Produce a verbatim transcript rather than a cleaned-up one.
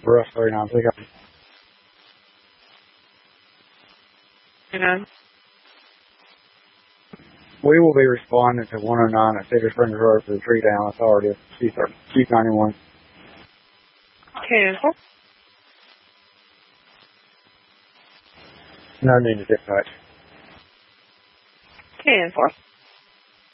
Rush three nine, pick up. nine. We will be responding to one oh nine at Cedar Springs Road for the tree down authority of Chief ninety-one. ten four. No need to dispatch. ten four.